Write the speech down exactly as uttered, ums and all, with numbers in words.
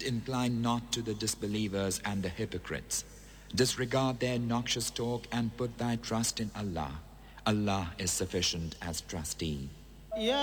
And incline not to the disbelievers and the hypocrites. Disregard their noxious talk and put thy trust in Allah. Allah is sufficient as trustee.